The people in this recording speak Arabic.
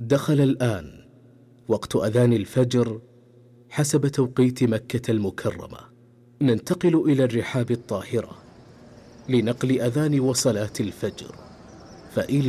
دخل الآن وقت أذان الفجر حسب توقيت مكة المكرمة. ننتقل إلى الرحاب الطاهرة لنقل أذان وصلاة الفجر، فإلى